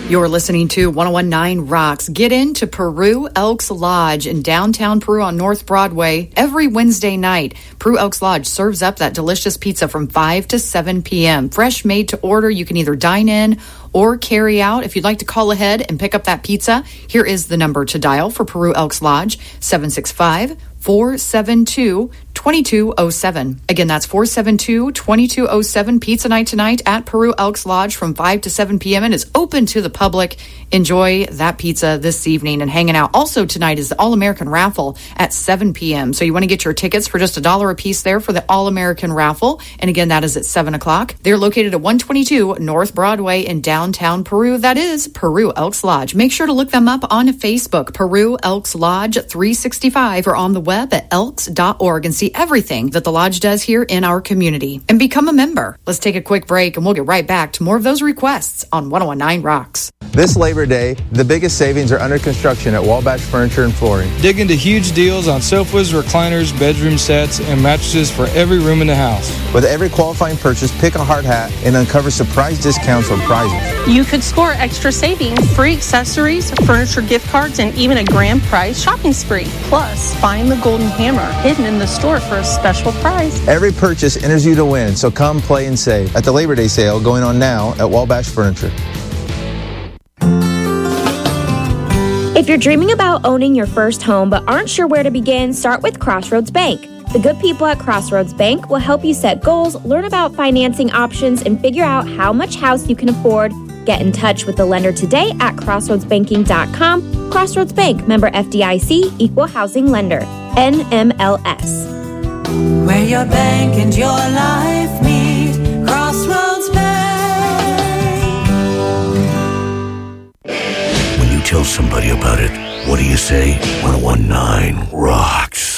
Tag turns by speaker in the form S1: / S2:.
S1: You're listening to 1019 Rocks. Get into Peru Elks Lodge in downtown Peru on North Broadway every Wednesday night. Peru Elks Lodge serves up that delicious pizza from 5 to 7 p.m. Fresh made to order. You can either dine in or carry out. If you'd like to call ahead and pick up that pizza, here is the number to dial for Peru Elks Lodge, 765-472-2207. Again, that's 472-2207. Pizza night tonight at Peru Elks Lodge from 5 to 7 p.m. and is open to the public. Enjoy that pizza this evening and hanging out. Also tonight is the All-American Raffle at 7 p.m. So you want to get your tickets for just $1 a piece there for the All-American Raffle. And again, that is at 7 o'clock. They're located at 122 North Broadway in downtown Peru. That is Peru Elks Lodge. Make sure to look them up on Facebook, Peru Elks Lodge 365, or on the web at elks.org and see everything that the lodge does here in our community. And become a member. Let's take a quick break and we'll get right back to more of those requests on 1019 Rocks.
S2: This Labor Day, the biggest savings are under construction at Wabash Furniture and Flooring.
S3: Dig into huge deals on sofas, recliners, bedroom sets, and mattresses for every room in the house.
S2: With every qualifying purchase, pick a hard hat and uncover surprise discounts or prizes.
S4: You could score extra savings, free accessories, furniture gift cards, and even a grand prize shopping spree. Plus, find the golden hammer hidden in the store for a special prize.
S2: Every purchase enters you to win, so come play and save at the Labor Day sale going on now at Wabash Furniture.
S5: If you're dreaming about owning your first home but aren't sure where to begin, start with Crossroads Bank. The good people at Crossroads Bank will help you set goals, learn about financing options, and figure out how much house you can afford. Get in touch with the lender today at crossroadsbanking.com. Crossroads Bank, member FDIC, equal housing lender, NMLS.
S6: Where your bank and your life meet, Crossroads Bank.
S7: When you tell somebody about it, what do you say? 1019 Rocks.